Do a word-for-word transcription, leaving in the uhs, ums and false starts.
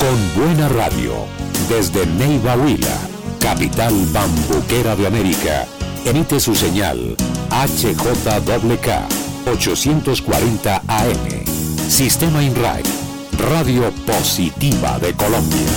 con buena radio, desde Neiva Huila, capital bambuquera de América, emite su señal H J W K ochocientos cuarenta A M, Sistema INRAE, Radio Positiva de Colombia.